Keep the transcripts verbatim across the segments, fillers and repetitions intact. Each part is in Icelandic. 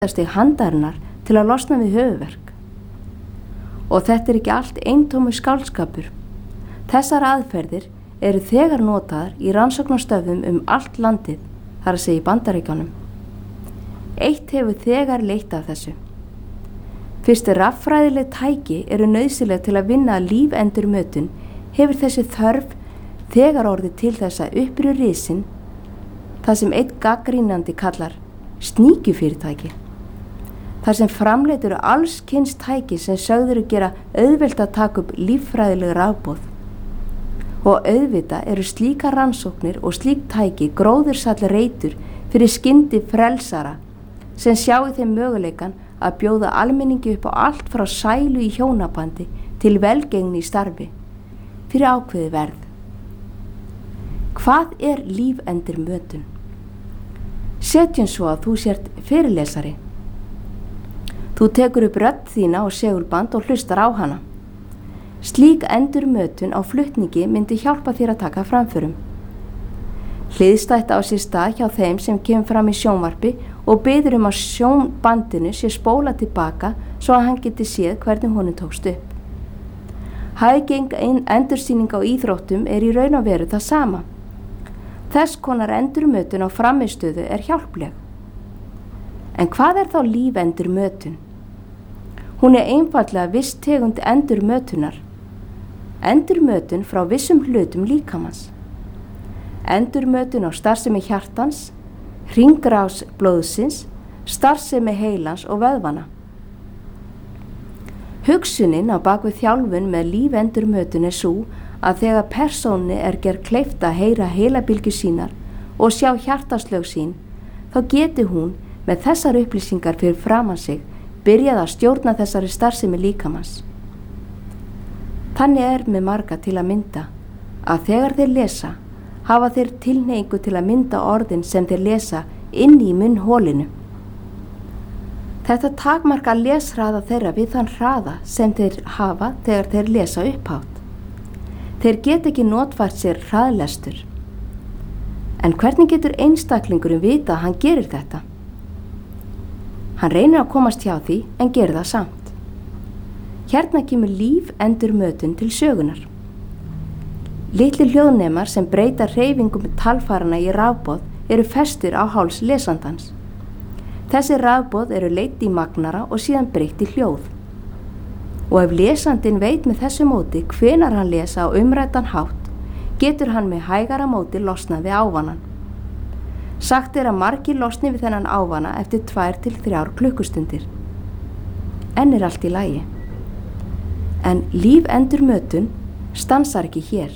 hitastig handarinnar til að losna við höfuðverk. Og þetta er ekki allt eintómur skáldskapur. Þessar aðferðir eru þegar notaðar í rannsóknarstöðum um allt landið, þar að segja í Bandaríkjunum. Eitt hefur þegar leitt af þessu. Fyrst raffræðileg tæki eru nauðsynleg til að vinna lífendurmötun, hefur þessi þörf þegar orðið til þess að upprýr risinn, það sem einn gaggrínandi kallar sníkjufyrirtæki. Þar sem framleitt eru alls kyns tæki sem sögður að gera auðvelt að taka upp líffræðileg rafboð. Og auðvitað eru slíka rannsóknir og slík tæki gróðursall reitur fyrir skyndi frelsara sem sjá í þeim möguleikan að bjóða almenningi upp á allt frá sælu í hjónabandi til velgengni í starfi fyrir ákveði verð. Hvað er lífendurmötun? Setjum svo að þú sért fyrirlesari. Þú tekur upp rödd þína og segulband og hlustar á hana. Slík endurmötun á flutningi myndi hjálpa þér að taka framförum. Hliðstætt á sér stað hjá þeim sem kemur fram í sjónvarpi og biður um að sjónbandinu sé spóla tilbaka svo að hann geti séð hvernig honum tókst upp. Hægeng endursýning á íþróttum er í raun og veru það sama. Þess konar endurmötun á framistöðu er hjálpleg. En hvað er þá lífendurmötun? Hún er einfaldlega viss tegund endurmötunar. Endurmötun frá vissum hlutum líkamans. Endurmötun á starfsemi hjartans, hringrás blóðsins, starfsemi heilans og vöðvana. Hugsunin á bakvið þjálfun með lífendurmötun er sú að þegar persónu er gerð kleift að heyra heilabylgjur sínar og sjá hjartaslög sín, þá geti hún með þessar upplýsingar fyrir framan sig byrjað að stjórna þessari starfsemi líkamans. Þannig er með marga til að mynda að þegar þeir lesa, hafa þeir tilhneigingu til að mynda orðin sem þeir lesa inn í munnholinu. Þetta takmarkar leshraða þeirra við þann hraða sem þeir hafa þegar þeir lesa upphátt. Þeir get ekki notfært sér hraðlestur. En hvernig getur einstaklingurinn vita að hann gerir þetta? Hann reynir að komast hjá því en gerir það samt. Hérna kemur lífendurmötun til sögunar. Litli hljóðnemar sem breyta hreyfingum talfærana í rafboð eru festir á háls lesandans. Þessi rafboð eru leidd í magnara og síðan breytt í hljóð. Og ef lesandinn veit með þessu móti hvenar hann lesa á umræddan hátt, getur hann með hægara móti losnað við ávanan. Sagt er að margir losni við þennan ávana eftir tvær til þrjár klukkustundir. En er allt í lagi. En lífendurmötun stansar ekki hér.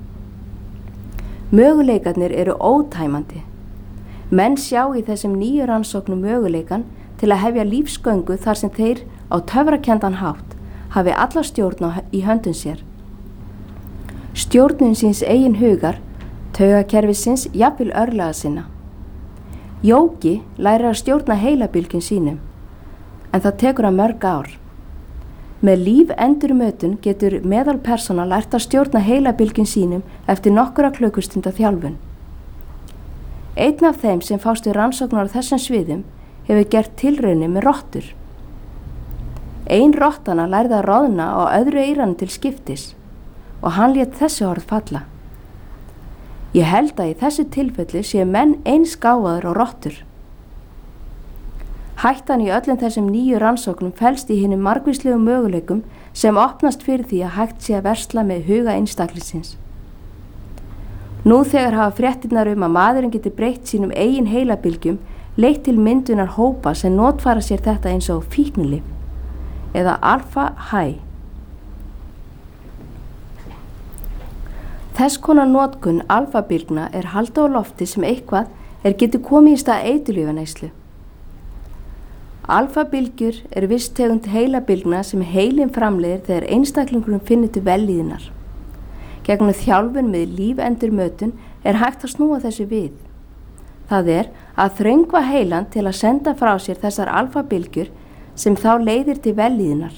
Möguleikarnir eru ótæmandi. Menn sjá í þessum nýju rannsóknum möguleikan til að hefja lífsgöngu þar sem þeir á töfrakenndan hátt hafi alla stjórn í höndum sér. Stjórnun síns eigin hugar, taugakerfisins, jafnvel örlaga sinna. Jógi lærir að stjórna heilabylgjum sínum, en það tekur að mörg ár. Með lífendurmötun getur meðalpersóna lært að stjórna heilabylgjum sínum eftir nokkura klukkustunda þjálfun. Einn af þeim sem fást við rannsóknar á þessum sviðum hefur gert tilraunir með rottur. Ein rottana lærði að roðna á öðru eyranu til skiptis og hann lét þessi orð falla. Ég held að í þessu tilfelli séu menn eins gáfaðir og rottur. Hættan í öllum þessum nýju rannsóknum felst í hinum margvíslegu möguleikum sem opnast fyrir því að hægt sé að versla með huga einstaklingsins. Nú þegar hafa fréttirnar um að maðurinn geti breytt sínum eigin heilabylgjum leitt til myndunar hópa sem notfæra sér þetta eins og fíknilyf eða alfa-hæ. Þess konar notkun alfa-bylgna er halda á lofti sem eitthvað er getur komið í stað eiturlyfjaneyslu. Alfa-bylgjur er viss tegund heilabylgna sem heilinn framleiðir þegar einstaklingurinn finnur til vellíðunar. Gegnum þjálfun með lífendurmötun er hægt að snúa þessu við. Það er að þröngva heilan til að senda frá sér þessar alfa-bylgjur sem þá leiðir til vellíðunar.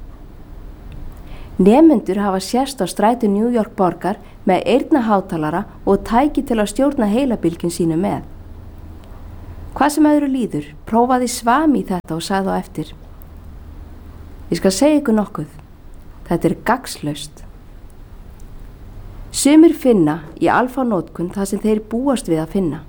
Nemendur hafa sérst á stræti New York borgar með eyrnahátalara og tæki til að stjórna heilabylgjum sínu með. Hvað sem öðru líður, prófaði Svami þetta og sagði á eftir: Ég skal segja ykkur nokkuð, þetta er gagnslaust. Sumir finna í alfa-notkun það sem þeir búast við að finna.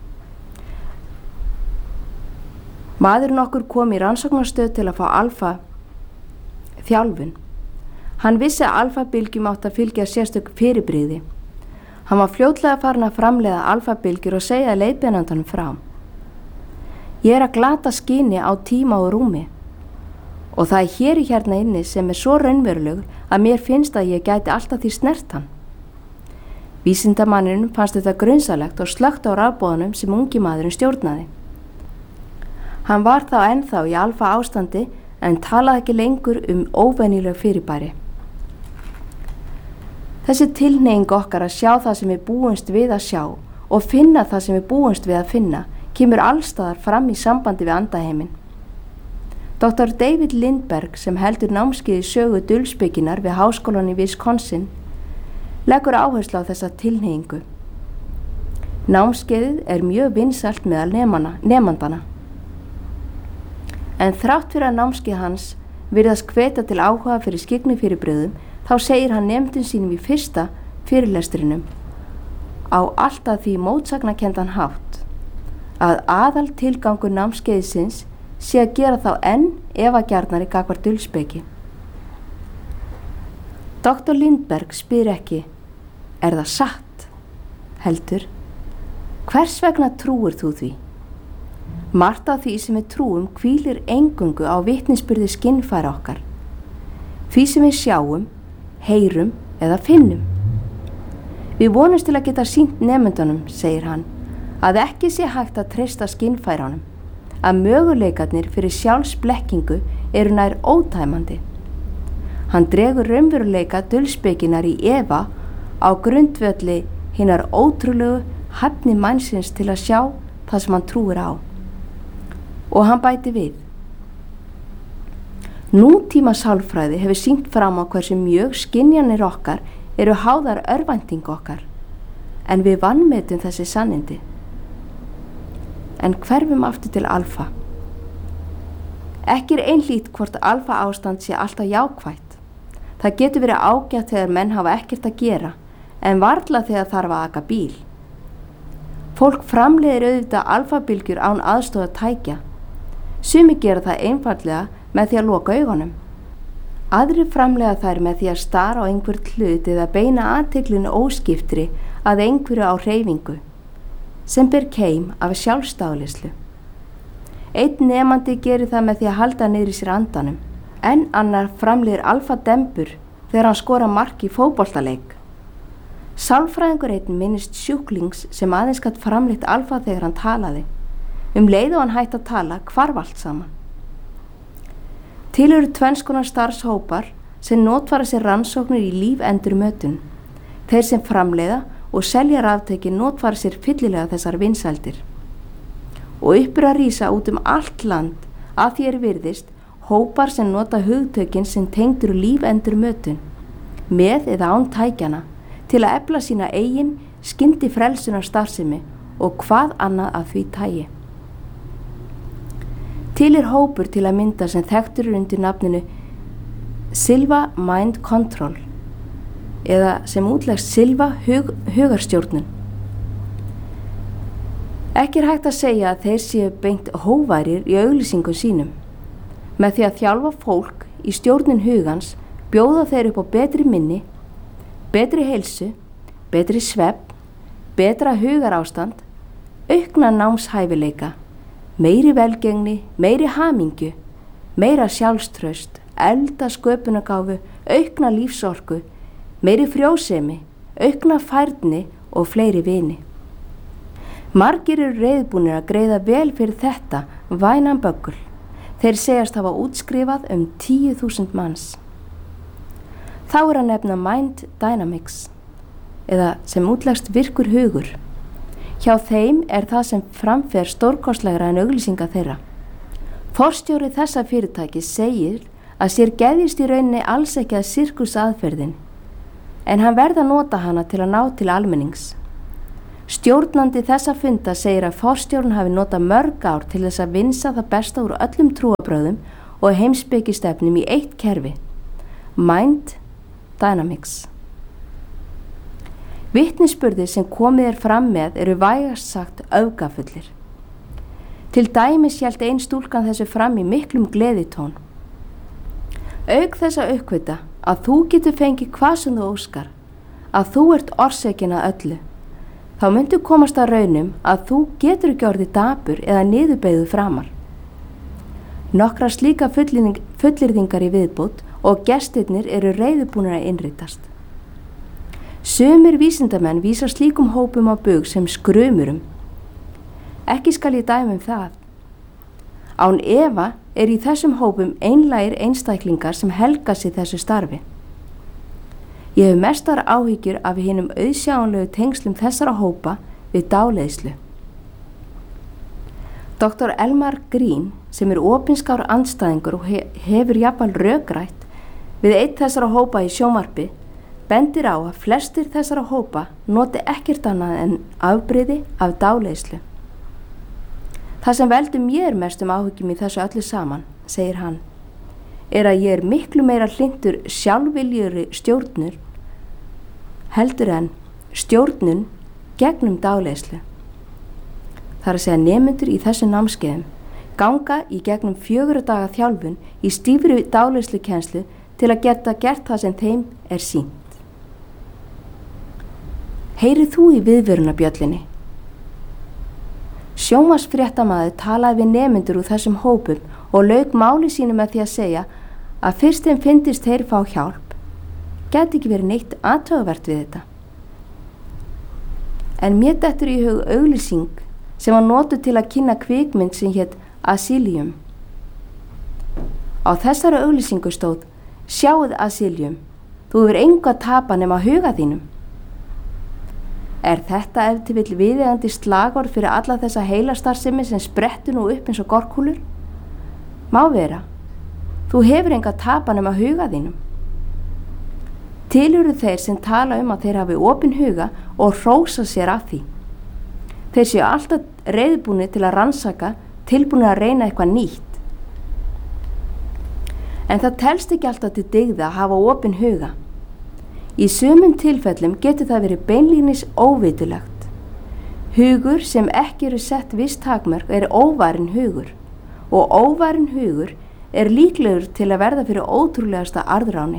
Maðurinn okkur kom í rannsóknarstöð til að fá alfa-þjálfun. Hann vissi að alfa-bylgjum átt að fylgja sérstök fyrirbrigði. Hann var fljótlega farin að framleiða alfa-bylgjur og segja leiðbeinandanum frá. Ég er að glata skyni á tíma og rúmi og það er hér í hérna inni sem er svo raunverulegur að mér finnst að ég gæti alltaf því snert hann. Vísindamanninum fannst þetta grunsalegt og slökkt á rafboðanum sem ungi maðurinn stjórnaði. Hann var þá ennþá í alfa ástandi en talaði ekki lengur um óvenjuleg fyrirbæri. Þessi tilhneiging okkar að sjá það sem við búumst við að sjá og finna það sem við búumst við að finna kemur allstaðar fram í sambandi við andaheimin. doktor David Lindberg, sem heldur námskeið í sögu dulspekkinnar við háskólann í Wisconsin, leggur áherslu á þessa tilhneigingu. Námskeiðið er mjög vinsælt meðal nemana, nemandana. En þrátt fyrir að námskeið hans virðast hvetja til áhuga fyrir skyggni-fyrirbrigðum, þá segir hann nemendum sínum í fyrsta fyrirlestrinum á alltaf því mótsagnakenndan hátt að aðal tilgangur námskeiðsins sé að gera þá enn efagjarnari gagnvart dulspeki. doktor Lindberg spyr ekki: Er það satt? Heldur: Hvers vegna trúir þú því? Margt af því sem við trúum hvílir eingöngu á vitnisburði skynfæra okkar, því sem við sjáum, heyrum eða finnum. Við vonumst til að geta sýnt nemendunum, segir hann, að ekki sé hægt að treysta skynfæranum, að möguleikarnir fyrir sjálfsblekkingu eru nær ótæmandi. Hann dregur raunveruleika dulspekinnar í efa á grundvelli hinnar ótrúlegu hæfni mannsins til að sjá það sem hann trúir á. Og hann bæti við: Nútíma sálfræði hefur sýnt fram á hversu mjög skynjanir okkar eru háðar örvæntingu okkar, en við vanmetum þessi sannindi. En hverfum aftur til alfa. Ekki er einhlít hvort alfa ástand sé alltaf jákvætt. Það getur verið ágætt þegar menn hafa ekkert að gera, en varla þegar þarf að aka bíl. Fólk framleiðir auðvitað alfabylgjur án aðstoðar tækja. Sumir gera það einfaldlega með því að loka augunum. Aðrir framleiða þær með því að stara á einhver hlut eða beina athyglinu óskiptri að einhverju á hreyfingu, sem ber keim af sjálfsdáðleyslu. Einn nemandi gerir það með því að halda niður í sér andanum, en annar framleiðir alfa-dembur þegar hann skora mark í fótboltaleik. Sálfræðingur einn minnist sjúklings sem aðeins gat framleitt alfa þegar hann talaði. Um leið og hann hætti að tala hvarf allt saman. Til eru tvenns konar starfshópar sem notfæra sér rannsóknir í lífendurmötun. Þeir sem framleiða og selja raftæki notfæra sér fyllilega þessar vinsældir. Og upp er að rísa út um allt land að því er virðist hópar sem nota hugtökin sem tengdur lífendurmötun, með eða án tækjana, til að efla sína eigin skyndi frelsunar starfsemi og hvað annað af því tægi. Til er hópur til að mynda sem þekktur undir nafninu Silva Mind Control eða sem útlegst Silva hug, hugarstjórnun. Ekki er hægt að segja að þeir séu beint hóværir í auglýsingum sínum. Með því að þjálfa fólk í stjórnun hugans bjóða þeir upp á betri minni, betri heilsu, betri svefn, betra hugarástand, aukna námshæfileika, meiri velgengni, meiri hamingju, meira sjálfstraust, elda sköpunargáfu, aukna lífsorku, meiri frjósemi, aukna færni og fleiri vini. Margir eru reiðbúnir að greiða vel fyrir þetta vænan böggul. Þeir segjast hafa útskrifað um tíu þúsund manns. Þá er að nefna Mind Dynamics, eða sem útlegst virkur hugur. Hjá þeim er það sem framfer stórkostlegra en auglýsinga þeirra. Forstjóri þessa fyrirtæki segir að sér geðjist í rauninni alls ekki að sirkus aðferðin, en hann verða að nota hana til að ná til almennings. Stjórnandi þessa funda segir að forstjórinn hafi notað mörg ár til þess að vinsa það besta úr öllum trúarbrögðum og heimspekistefnum í eitt kerfi, Mind Dynamics. Vitnisburðir sem komið er fram með eru vægast sagt öfgafullir. Til dæmis hélt ein stúlkan þessu fram í miklum gleðitón. Auk þess að uppkvita að þú getur fengið hvað sem þú óskar, að þú ert orsökin að öllu, þá myndu komast að raunum að þú getur ekki orðið dapur eða niðurbeygðu framar. Nokkra slíka fullyrðingar í viðbót og gestirnir eru reiðubúnir að innritast. Sumir vísindamenn vísa slíkum hópum á bug sem skrumurum. Ekki skal ég dæma um það. Án efa er í þessum hópum einlægir einstaklingar sem helga sig þessu starfi. Ég hef mestar áhyggjur af hinum auðsjáanlegu tengslum þessara hópa við dáleiðslu. doktor Elmar Green, sem er opinskár andstæðingur og he hefur jafnvel rökrætt við eitt þessara hópa í sjónvarpi, bendir á að flestir þessara hópa noti ekkert annað en afbrigði af dáleiðslu. Það sem veldur mér mestum áhyggjum í þessu öllu saman, segir hann, er að ég er miklu meira hlynntur sjálfviljugri stjórnur heldur en stjórnun gegnum dáleiðslu. Það er að segja nemendur í þessu námskeiðum ganga í gegnum fjögurra daga þjálfun í stífri dáleiðslukennslu til að geta gert það sem þeim er sýnt. Heyrið þú í viðvörunarbjöllinni? Sjónvarpsfréttamaður talaði við nemendur úr þessum hópum og lauk máli sínu með því að segja að fyrst þeim fyndist þeir fá hjálp, gæti ekki verið neitt athugavert við þetta. En mér dettur í hug auglýsing sem var notuð til að kynna kvikmynd sem hét Asylum. Á þessari auglýsingu stóð: Sjáið Asylum, þú hefur engu að tapa nema huga þínum. Er þetta ef til vill viðeigandi slagorð fyrir alla þessa heilastarfsemi sem sprettur nú upp eins og gorkúlur? Má vera, þú hefur engu að tapa nema huga þínum. Til eru þeir sem tala um að þeir hafi opinn huga og hrósa sér af því. Þeir séu alltaf reiðbúnir til að rannsaka, tilbúnir að reyna eitthvað nýtt. En það telst ekki alltaf til dygða að hafa opinn huga. Í sumum tilfellum getur það verið beinlínis óvitulegt. Hugur sem ekki eru sett viss takmörk er óvarinn hugur og óvarinn hugur er líklegur til að verða fyrir ótrúlegasta arðráni.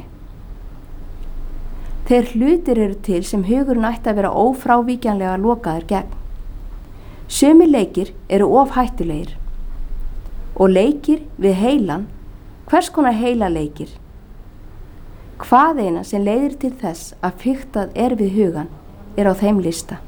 Þeir hlutir eru til sem hugurinn ætti að vera ófrávíkjanlega lokaður gegn. Sumir leikir eru of hættulegir og leikir við heilan, hvers konar heila leikir? Hvað eina sem leiðir til þess að fiktað er við hugan er á þeim lista.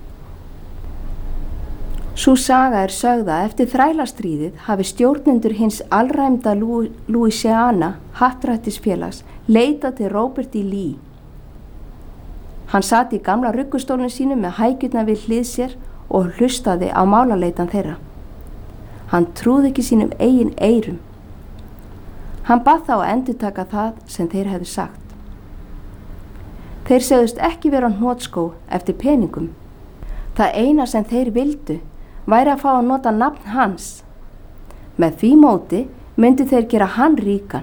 Sú saga er sögð að eftir þrælastríðið hafi stjórnendur hins alræmda Louisiana happdrættisfélags leitað til Robert E. Lee. Hann sat í gamla ruggustólinu sínu með hækjurnar við hlið sér og hlustaði á málaleitan þeirra. Hann trúði ekki sínum eigin eyrum. Hann bað þá að endurtaka það sem þeir hefðu sagt. Þeir segðust ekki vera hnotsskó eftir peningum. Það eina sem þeir vildu væri að fá að nota nafn hans. Með því móti myndi þeir gera hann ríkan.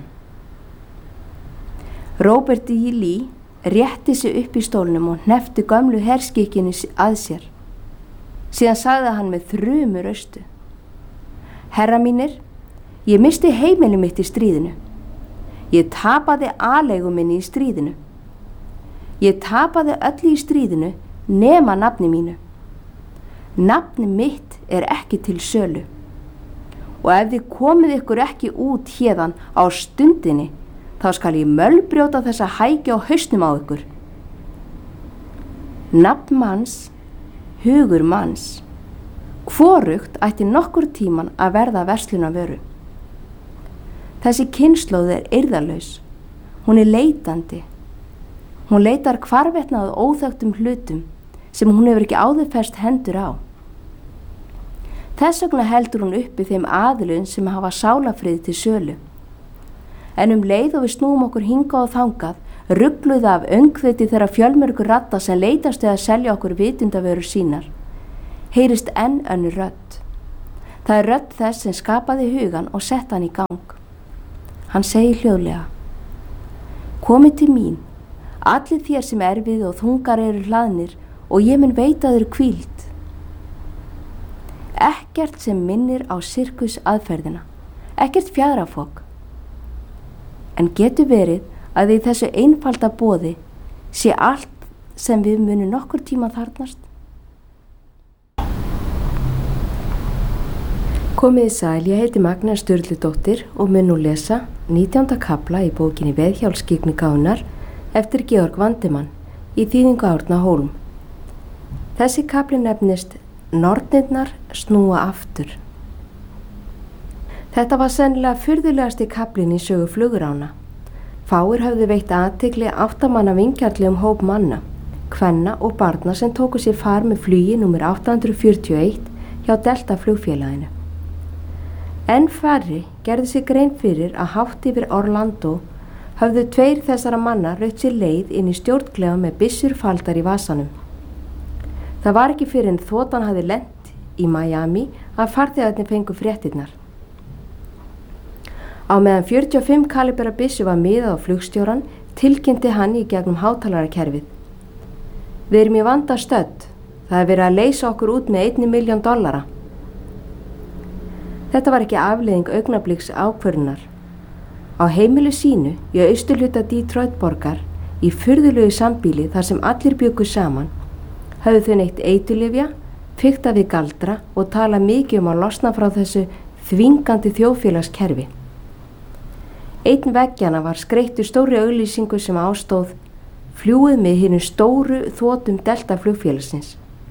Robert E. Lee rétti sig upp í stólnum og hneppti gömlu herskikkinni að sér. Síðan sagði hann með þrumu röstu: Herra mínir, ég misti heimili mitt í stríðinu. Ég tapaði aleigu minni í stríðinu. Ég tapaði öllu í stríðinu nema nafni mínu. Nafni mitt er ekki til sölu. Og ef þið komið ykkur ekki út hérðan á stundinni, þá skal ég mölbrjóta þessa hækju á hausnum á ykkur. Nafn manns, hugur manns. Hvorugt ætti nokkur tíman að verða verslunarvöru. Þessi kynslóð er eirðarlaus. Hún er leitandi. Hún leitar hvarvetna að óþekktum hlutum sem hún hefur ekki áður fest hendur á. Þess vegna heldur hún uppi þeim aðilum sem hafa sálafrið til sölu. En um leið og við snúum okkur hingað og þangað, ruggluð af öngþveiti þeirra fjölmörgu radda sem leitast við að selja okkur vitundavörur sínar, heyrist enn önnur rödd. Það er rödd þess sem skapaði hugan og sett hann í gang. Hann segir hljóðlega: Komið til mín, allir þér sem erfið og þungar eru hlaðnir, og ég mun veita þér hvíld. Ekkert sem minnir á sirkus aðferðina, ekkert fjaðrafok. En getur verið að í þessu einfalda boði sé allt sem við munum nokkur tíma þarnast? Komiði sæl, ég heiti Magna Sturludóttir og mun nú lesa nítjánda kafla í bókinni Veðhjálpskyggni Gánar eftir Georg Vandemann í þýðingu Árna Hólm. Þessi kafli nefnist Nornirnar snúa aftur. Þetta var sennilega furðulegasti kaflinn í sögu flugurána. Fáir höfðu veitt athygli áttamanna vingjarlegum hóp manna, kvenna og barna sem tóku sér far með flugi númer átta hundruð fjörutíu og eitt hjá Delta flugfélaginu. Enn færri gerði sig grein fyrir að hátt yfir Orlando höfðu tveir þessara manna raut sér leið inn í stjórnklefa með byssur faldar í vasanum. Það var ekki fyrir en þotan hafði lent í Miami að farþegarnir fengu fréttirnar. Á meðan fjörutíu og fimm kalibera byssu var miðað á flugstjóran, tilkynnti hann í gegnum hátalarakerfið: Við erum í vanda stödd, það er verið að leysa okkur út með einni milljón dollara. Þetta var ekki afleiðing augnabliks ákvörðunar. Á heimilu sínu í austurhluta Detroit borgar, í furðulegu sambýli þar sem allir bjuggu saman, höfðu þau neytt eiturlyfja, fikta við galdra og tala mikið um að losna frá þessu þvingandi þjóðfélagskerfi. Einn veggjana var skreyttur stóri auglýsingu sem ástóð: Fljúið með hinu stóru þotum Delta flugfélagsins.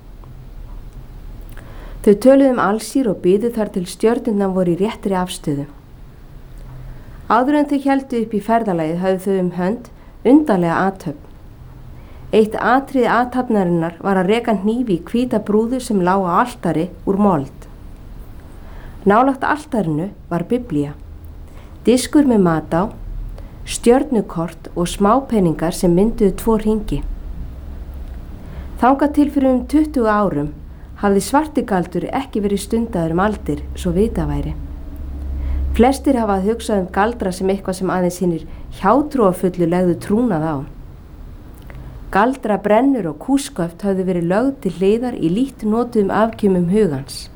Þau töluðu um allsýr og biðu þar til stjörnurnar voru í réttri afstöðu. Áður en þau héldu upp í ferðalagið höfðu þau um hönd undarlega athöfn. Eitt atriði athafnarinnar var að reka hnífi í hvíta brúðu sem lá á altari úr mold. Nálægt altarinu var biblía, diskur með mat á, stjörnukort og smápeningar sem mynduðu tvo hringi. Þangað til fyrir um tuttugu árum hafði svartigaldur ekki verið stundaður um aldir, svo vitað væri. Flestir hafa hugsað um galdra sem eitthvað sem aðeins hinir hjátrúarfullu legðu trúnað á. Galdra, brennur og kúsköft höfðu verið lögð til hliðar í lítt notuðum afkjumum hugans.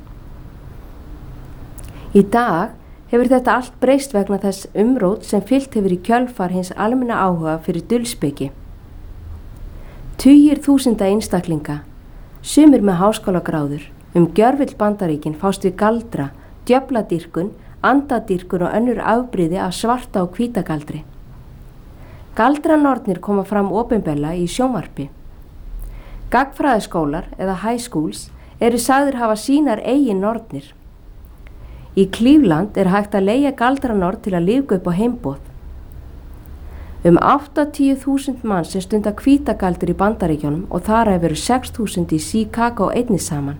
Í dag hefur þetta allt breyst vegna þess umrót sem fylgt hefur í kjölfar hins almenna áhuga fyrir dulspeki. Tugir þúsunda einstaklinga, sumir með háskólagráður, um gjörvill Bandaríkin fást við galdra, djöfladýrkun, andadýrkun og önnur afbrigði af svarta og hvítagaldri. Galdranornir koma fram opinberlega í sjónvarpi. Gagnfræðaskólar eða high schools eru sagðir hafa sínar eigin nornir. Í Cleveland er hægt að leigja galdranorn til að liðka upp á heimboð. Um áttatíu þúsund manns sem stunda hvítagaldur í Bandaríkjunum og þar hefur sex þúsund í Chicago einnig saman.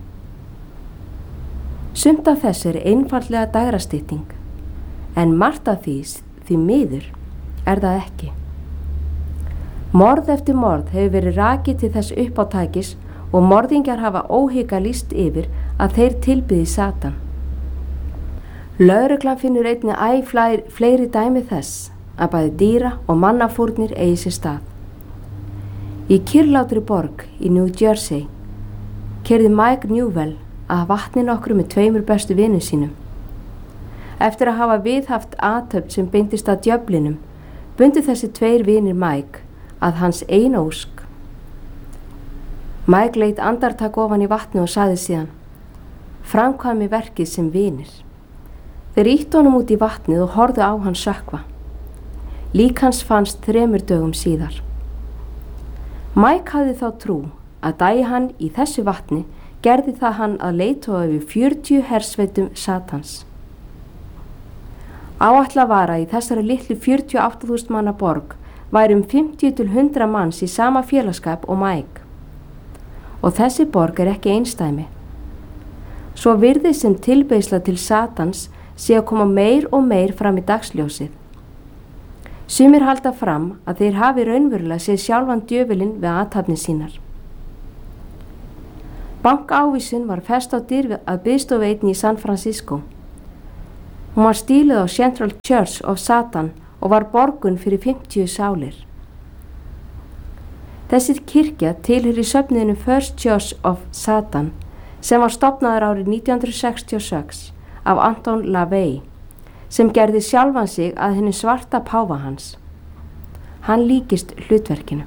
Sumt af þessu er einfaldlega dægrastytting, en margt af því, því miður, er það ekki. Morð eftir morð hefur verið rakið til þess uppátækis og morðingjar hafa óhika lýst yfir að þeir tilbiði Satan. Lögreglan finnur einnig æ fleiri dæmi þess að bæði dýra og mannafórnir eigi sér stað. Í kyrrlátri borg í New Jersey keyrði Mike Newell að vatni nokkru með tveimur bestu vinum sínum. Eftir að hafa viðhaft athöfn sem beindist að djöflinum, bundu þessi tveir vinir Mike að hans ein ósk. Mike leit andartak ofan í vatni og sagði síðan: Framkvæmi verkið sem vinir. Þeir ýttu honum út í vatnið og horfðu á hann sökkva. Lík hans fannst þremur dögum síðar. Mike hafði þá trú að dæi hann í þessu vatni gerði það hann að leiðtoga yfir fjörutíu hersveitum Satans. Áætlað var að í þessari litlu fjörutíu og átta þúsund manna borg væri um fimmtíu til hundrað manns í sama félagskap og Mike. Og þessi borg er ekki einstæmi. Svo virðist sem tilbeiðsla til Satans sé að koma meir og meir fram í dagsljósið. Sumir halda fram að þeir hafi raunverulega séð sjálfan djöfulinn við athafnir sínar. Bankaávísun var fest á dyr að biðstofu einni í San Francisco. Hún var stíluð á Central Church of Satan og var borgun fyrir fimmtíu sálir. Þessi kirkja tilheyrir söfnuðinu First Church of Satan sem var stofnaður árið nítján hundruð sextíu og sex af Anton LaVey sem gerði sjálfan sig að henni svarta páfa hans. Hann líkist hlutverkinu.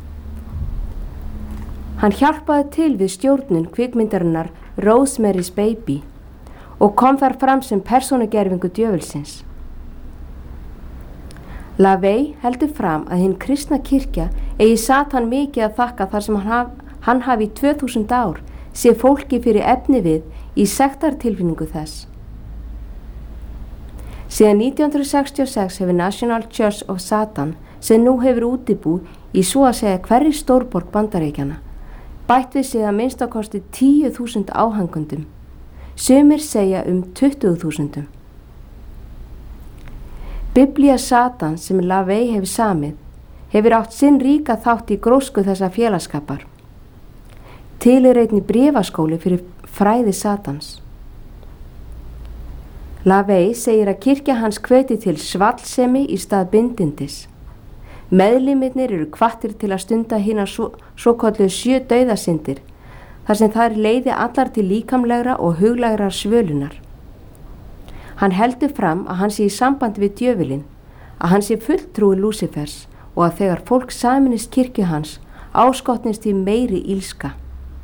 Hann hjálpaði til við stjórnun kvikmyndarinnar Rosemary's Baby og kom þar fram sem persónugervingu djöfulsins. LaVey heldur fram að hinn kristna kirkja eigi Satan mikið að þakka þar sem hann, haf, hann hafi í tvö þúsund ár sé fólki fyrir efni við í sektartilfinningu þess. Síðan nítján hundruð sextíu og sex hefur National Church of Satan, sem nú hefur útibú í svo að segja hverri stórborg Bandaríkjanna, bætt við sig að minnst á kosti tíu þúsund áhangundum. Sumir segja um tuttugu þúsundum. Biblía Satan sem LaVey hefur samið hefur átt sinn ríka þátt í grósku þessa félagskapar. Til er einnig bréfaskóli fyrir fræði Satans. LaVey segir að kirkja hans hveiti til svallsemi í stað bindindis. Meðlimirnir eru hvattir til að stunda hina svo, svo kalluðu sjö dauðasyndir, þar sem þær leiði allar til líkamlegra og huglægrar svölunar. Hann heldur fram að hann sé í sambandi við djöfulinn, að hann sé fulltrúi Lúsifers og að þegar fólk saminist kirkju hans áskotnist í meiri ílska.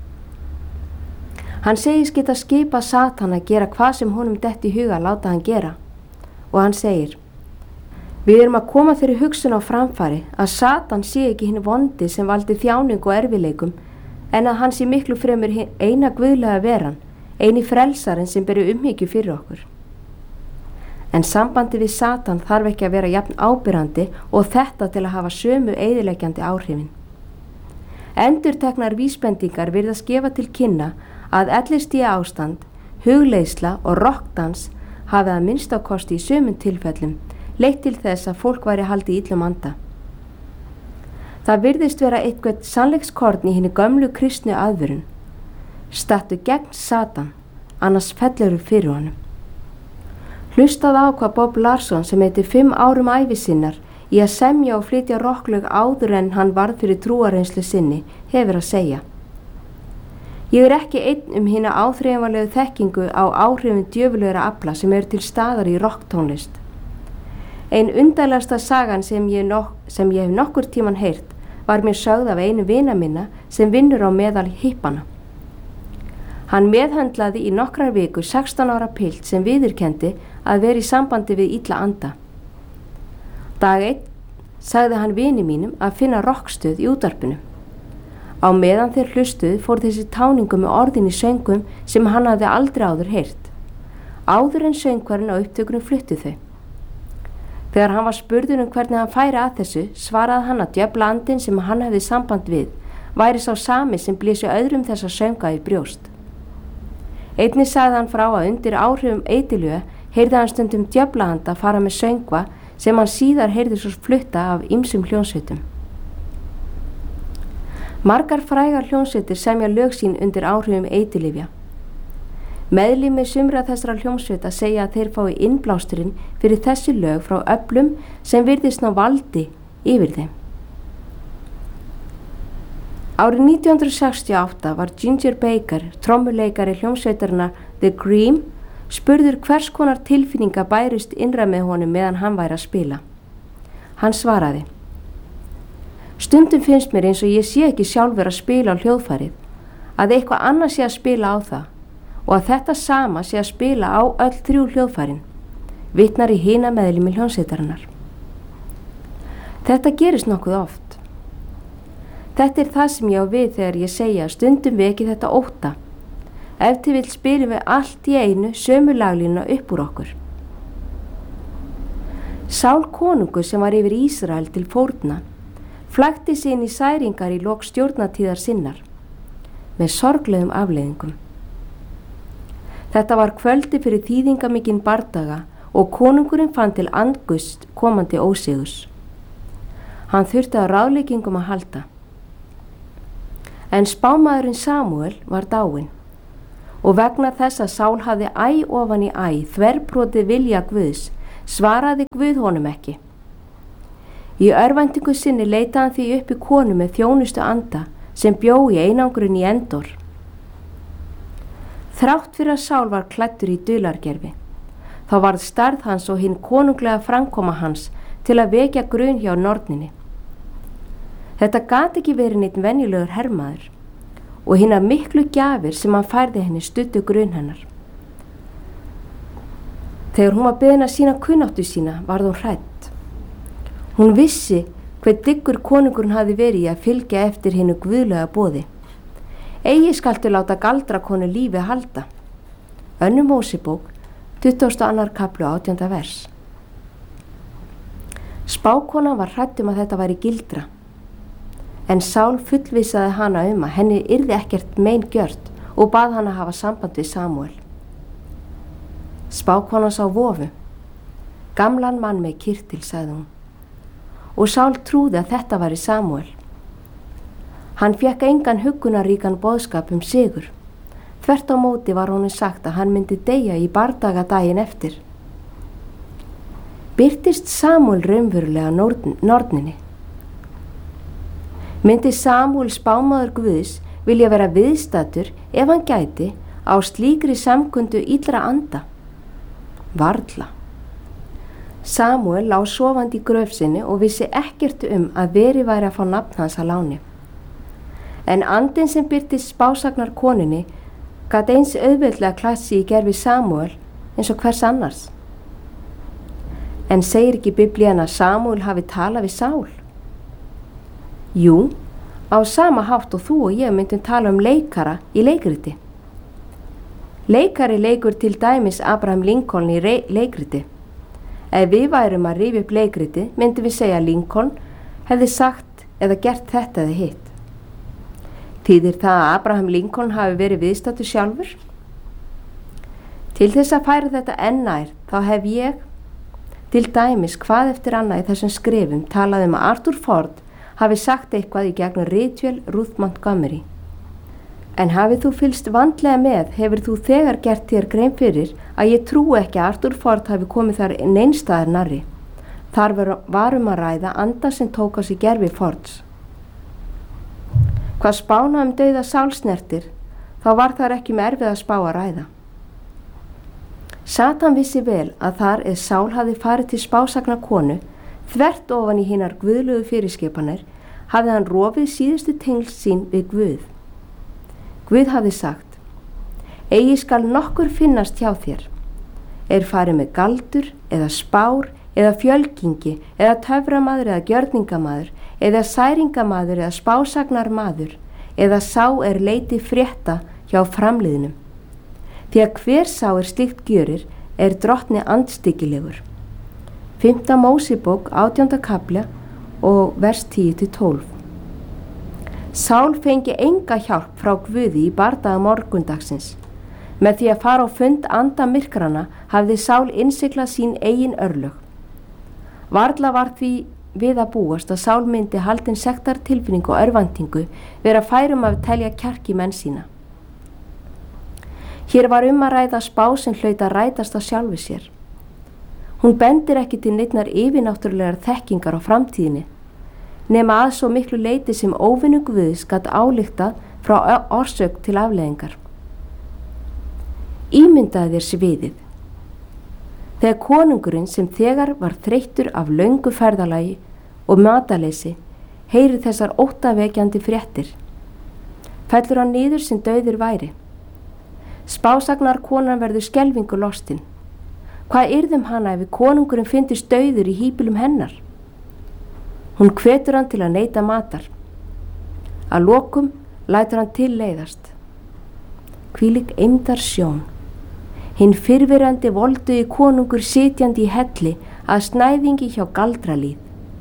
Hann segist geta skipa Satan að gera hvað sem honum detti í huga að láta hann gera og hann segir: Við erum að koma þeirri hugsun á framfæri að Satan sé ekki hinn vondi sem valdi þjáning og erfileikum en að hann sé miklu fremur eina guðlega veran, eini frelsarinn sem beri umhyggju fyrir okkur. En sambandi við Satan þarf ekki að vera jafn ábyrrandi og þetta til að hafa sömu eyðileggjandi áhrifin. Endurteknar vísbendingar virðast gefa til kynna að ellistíga ástand, hugleiðsla og rokkdans hafi að minnst á kosti í sömum tilfellum leitt til þess að fólk væri haldið illum anda. Það virðist vera eitthvað sannleikskorn í hinni gömlu kristnu aðvörun. Stattu gegn Satan, annars fellurðu fyrir honum. Hlustað á hvað Bob Larson sem heitir fimm árum ævi sinnar í að semja og flytja rokklög áður en hann varð fyrir trúarreynslu sinni hefur að segja: Ég er ekki einn um hina áþreifanlegu þekkingu á áhrifum djöfulera afla sem eru til staðar í rocktónlist. Ein undarlegasta sagan sem ég, nok sem ég hef nokkur tíman heyrt var mér sögð af einu vina minna sem vinnur á meðal hippana. Hann meðhöndlaði í nokkrar vikur sextán ára pilt sem viðurkendi að vera í sambandi við illa anda. Dag einn sagði hann vini mínum að finna rockstöð í útvarpinu. Á meðan þeir hlustuð fór þessi táningu með orðin í söngum sem hann hafði aldrei áður heyrt. Áður en söngvarinn á upptökunum fluttu þau. Þegar hann var spurður um hvernig hann færi að þessu, svaraði hann að djöfla andinn sem hann hefði samband við væri sá sami sem blési öðrum þessa sönga í brjóst. Einnig sagði hann frá að undir áhrifum eitilöga heyrði hann stundum djöflaanda fara með söngva sem hann síðar heyrði svo flutta af ýmsum hljónsveitum. Margar frægar hljónsveitir semja lög sín undir áhrifum eiturlyfja. Meðlimir sumra þessara hljómsveita segja að þeir fái innblásturinn fyrir þessi lög frá öflum sem virðist ná valdi yfir þeim. Árið nítján hundruð sextíu og átta var Ginger Baker, trommuleikari hljómsveitarinnar The Cream, spurður hvers konar tilfinninga bærist innra með honum meðan hann væri að spila. Hann svaraði: Stundum finnst mér eins og ég sé ekki sjálfur að spila á hljóðfærið, að eitthvað annað sé að spila á það og að þetta sama sé að spila á öll þrjú hljóðfærin, vitnar í hina meðlimi hljómsveitarinnar. Þetta gerist nokkuð oft. Þetta er það sem ég á við þegar ég segja að stundum veki þetta ótta. Ef til vill spilum við allt í einu sömu laglínuna upp úr okkur. Sál konungur sem var yfir Ísrael til fórna flækti sig inn í særingar í lok stjórnatíðar sinnar með sorglegum afleiðingum. Þetta var kvöldi fyrir þýðingamikinn bardaga og konungurinn fann til andgust komandi ósigurs. Hann þurfti á ráðleggingum að halda. En spámaðurinn Samúel var dáinn og vegna þess að Sál hafði æ ofan í æ þverbrotið vilja Guðs, svaraði Guð honum ekki. Í örvæntingu sinni leitaði hann því upp í konu með þjónustu anda sem bjó í einangrun í Endor. Þrátt fyrir að Sál var klæddur í dulargervi, þá varð stærð hans og hinn konunglega framkoma hans til að vekja grun hjá norninni. Þetta gat ekki verið neitt venjulegur hermaður og hinnar miklu gjafir sem hann færði henni studdu grun hennar. Þegar hún var beðin að sýna kunnáttu sína varð hún hrædd. Hún vissi hver dyggur konungurinn hafði verið í að fylgja eftir hinnu guðlega boði. Eigi skaltu láta galdrakonu lífi halda. Önnur Mósebók, tuttugasta og annar kafli og átjánda vers. Spákonan var hrædd um að þetta væri gildra. En Sál fullvissaði hana um að henni yrði ekkert mein gjört og bað hana hafa samband við Samúel. Spákonan sá vofu. Gamlan mann með kyrtil, sagði hún. Og Sál trúði að þetta væri Samúel. Hann fékk engan huggunaríkan boðskap um sigur. Þvert á móti var honum sagt að hann myndi deyja í bardaga daginn eftir. Birtist Samúel raunverulega norninni. Myndi Samúel spámaður Guðs vilja vera viðstaddur ef hann gæti á slíkri samkundu illra anda? Varla. Samúel lá sofandi í gröf sinni og vissi ekkert um að verið væri að fá nafn hans að láni. En andinn sem birtist spásagnar konunni gat eins auðveldlega klassi í gerfi Samúel eins og hvers annars. En segir ekki Biblían að Samúel hafi talað við Sál? Jú, á sama hátt og þú og ég myndum tala um leikara í leikriti. Leikari leikur til dæmis Abraham Lincoln í leikriti. Ef við værum að rifja upp leikriti, myndum við segja að Lincoln hefði sagt eða gert þetta eða hitt. Þýðir það að Abraham Lincoln hafi verið viðstaddur sjálfur? Til þess að færa þetta enn nær, þá hef ég, til dæmis hvað eftir annað í þessum skrifum, talað um að Arthur Ford hafi sagt eitthvað í gegnum ritvél Ruth Montgomery. En hafið þú fylgst vandlega með, hefur þú þegar gert þér grein fyrir að ég trúi ekki að Arthur Ford hafi komið þar neinstaðar nærri. Þar var um að ræða anda sem tók á sig gerfi Fords. Hvað spána um dauða Sálsnertir, þá var þar ekki með erfið að spá að ræða. Satan vissi vel að þar eð Sál hafi farið til spásagna konu, þvert ofan í hinar guðlegu fyrirskipanir, hafði hann rofið síðustu tengsl sín við Guð. Guð hafði sagt: Eigi skal nokkur finnast hjá þér, er farið með galdur eða spár eða fjölgingi eða töframaður eða gjörningamaður eða særingamaður eða spásagnarmaður eða sá er leiti frétta hjá framliðnum. Því að hver sá er slíkt gjörir er drottni andstyggilegur. Fimmta Mósebók, átjánda kafli og vers tíu til tólf. Sál fengi enga hjálp frá Guði í bardaga morgundagsins. Með því að fara á fund anda myrkrana hafði Sál innsiglað sín eigin örlög. Varla var því við að búast að Sál myndi haldin sektartilfinning og örvæntingu vera færum að telja kjark í menn sína. Hér var um að ræða spá sem hlaut að rætast á sjálfu sér. Hún bendir ekki til neinnar yfirnáttúrulegar þekkingar á framtíðinni, nema að svo miklu leyti sem óvinnu Guðs gat ályktað frá orsök til afleiðingar. Ímyndaði þér sviðið. Þegar konungurinn sem þegar var þreyttur af löngu ferðalagi og mataleysi heyrir þessar óttavekjandi fréttir. Fellur hann niður sem dauður væri. Spásagnar konan verður skelfingu lostin. Hvað yrðum hana ef konungurinn fyndist dauður í híbýlum hennar? Hún hvetur hann til að neita matar. Að lokum lætur hann til leiðast. Hvílík eymdar sjón. Hinn fyrrverandi voldugi konungur sitjandi í helli að snæðingi hjá galdralíð.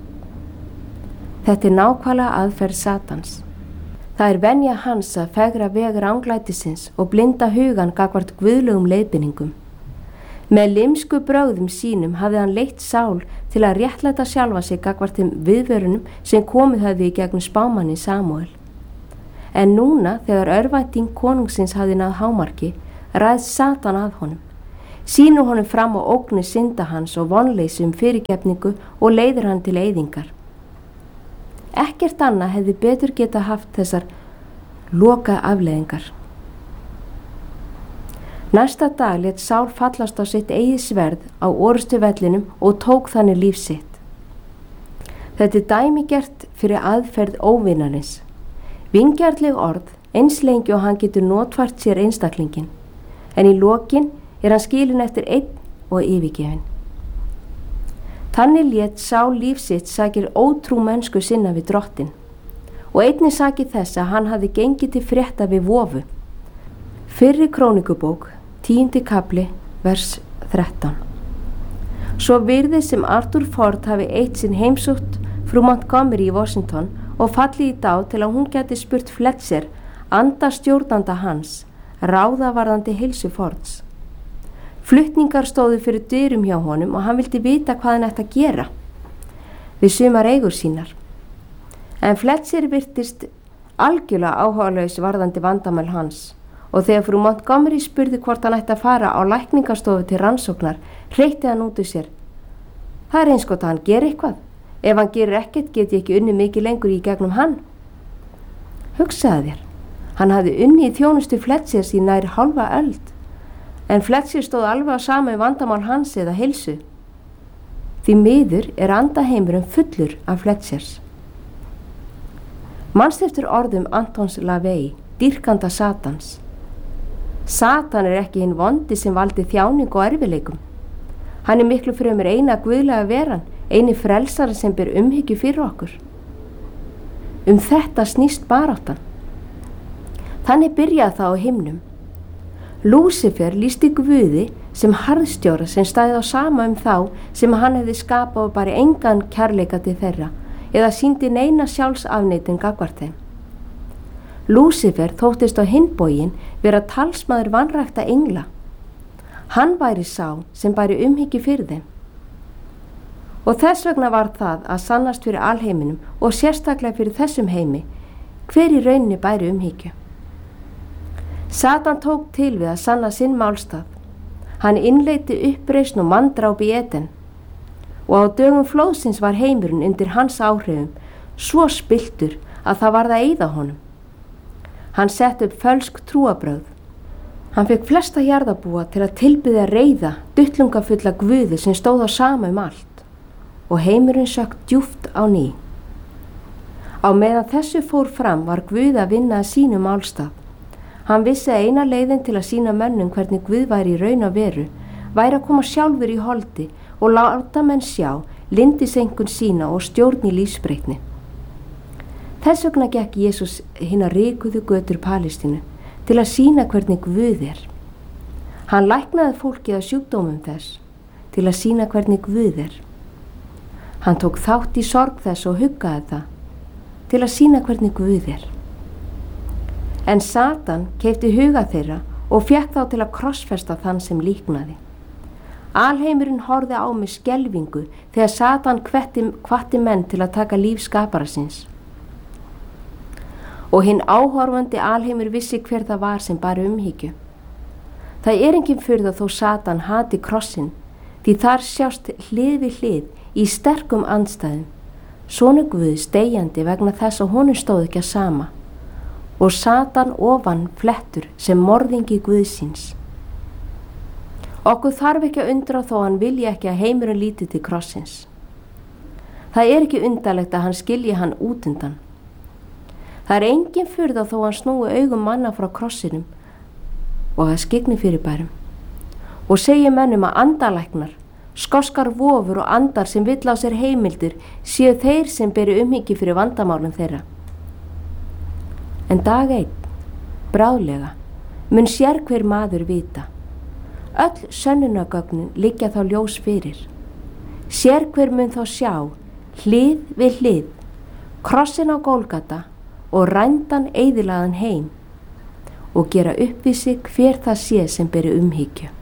Þetta er nákvæmlega aðferð Satans. Það er venja hans að fegra vegur anglætisins og blinda hugan gagnvart guðlegum leiðbeiningum. Með limsku brögðum sínum hafði hann leitt Sál til að réttlæta sjálfa sig gagnvart þeim viðvörunum sem komið hafði í gegnum spámanni Samúel. En núna þegar örvænting konungsins hafði náð hámarki, ræðst Satan að honum, sýnir honum fram á ógni synda hans og vonleysi um fyrirgefningu og leiðir hann til eyðingar. Ekkert annað hefði betur geta haft þessar loka afleiðingar. Næsta dag lét Sál fallast á sitt eigið sverð á orustuvellinum og tók þannig líf sitt. Þetta er dæmigert fyrir aðferð óvinarins. Vingjarnleg orð, eins lengi og hann getur notfært sér einstaklingin, en í lokin er hann skilinn eftir einn og yfirgefinn. Þannig lét Sál líf sitt sakir ótrú mennsku sinna við drottin og einnig sakir þess að hann hafði gengið til frétta við vofu. Fyrri krónikubók, tíundi kapli, vers þrettán. Svo virðist sem Arthur Ford hafi eitt sinn heimsótt frú Montgomery í Washington og fallið í dá til að hún geti spurt Fletcher, anda stjórnanda hans, ráðavarðandi heilsu Fords. Flutningar stóðu fyrir dyrum hjá honum og hann vildi vita hvað hann ætti að gera við sumar eigur sínar. En Fletcher virtist algjörlega áhugalaus varðandi vandamál hans. Og þegar frú Montgomery spurði hvort hann ætti að fara á lækningastofu til rannsóknar, hreytti hann út úr sér. Það er eins gott að hann geri eitthvað. Ef hann gerir ekkert get ég ekki unni mikið lengur í gegnum hann. Hugsaðu þér, hann hafði unni í þjónustu Fletchers í nær hálfa öld, en Fletcher stóð alveg á sama um vandamál hans eða heilsu. Því miður er andaheimurinn fullur af Fletchers. Manst eftir orðum Antons LaVey, dýrkanda Satans. Satan er ekki hinn vondi sem valdi þjáning og erfileikum. Hann er miklu fremur eina guðlega veran, eini frelsari sem ber umhyggju fyrir okkur. Um þetta snýst baráttan. Þannig byrjaði það á himnum. Lúsifer lýsti Guði sem harðstjóra sem stæði á sama um þá sem hann hefði skapað og bara engan kærleika til þeirra eða sýndi neina sjálfsafneitun gagnvart þeim. Lúsifer þóttist á hinn bóginn vera talsmaður vanrækta engla. Hann væri sá sem bæri umhyggju fyrir þeim. Og þess vegna var það að sannast fyrir alheiminum og sérstaklega fyrir þessum heimi hver í rauninni bæri umhyggju. Satan tók til við að sanna sinn málstað. Hann innleiddi uppreisn og manndráp í Eden og á dögum flóðsins var heimurinn undir hans áhrifum svo spilltur að það varð að eyða honum. Hann sett upp fölsk trúabrögð. Hann fekk flesta jarðarbúa til að tilbiðja reiða, duttlungafulla guði sem stóð á sama um allt og heimurinn sökk djúpt á ný. Á meðan þessu fór fram var Guð að vinna að sínum málstað. Hann vissi að eina leiðin til að sýna mönnum hvernig Guð væri í raun og veru væri að koma sjálfur í holdi og láta menn sjá lindisengun sína og stjórn í lífsbreytni. Þess vegna gekk Jesús hina ríkuðu götur Palestínu til að sýna hvernig Guð er. Hann læknaði fólkið á sjúkdómum þess til að sýna hvernig Guð er. Hann tók þátt í sorg þess og huggaði það til að sýna hvernig Guð er. En Satan keypti huga þeirra og fékk þá til að krossfesta þann sem líknaði. Alheimurinn horfði á með skelfingu þegar Satan hvatti, hvatti menn til að taka líf skapara síns. Og hinn áhorfandi alheimur vissi hver það var sem bar umhyggju. Það er engin furða þó Satan hati krossin, því þar sjást hlið við hlið í sterkum andstæðum, sonur Guðs deyjandi vegna þess að honum stóð ekki að sama, og Satan ofan flettur sem morðingi Guðsins. Okkur þarf ekki að undra þó hann vilji ekki að heimurinn líti til krossins. Það er ekki undarlegt að hann skilji hann út undan. Það er engin furða þó hann snúi augum manna frá krossinum og að skygni fyrirbærum og segi mönnum að andalæknar, skoskar vofur og andar sem vill á sér heimildir séu þeir sem beri umhyggju fyrir vandamálum þeirra. En dag einn, bráðlega, mun sér hver maður vita. Öll sönnunargögnin liggja þá ljós fyrir. Sér hver mun þá sjá, hlið við hlið, krossin á Gólgata og rændan eyðilagan heim og gera upp við sig hver það sé sem beri umhyggju.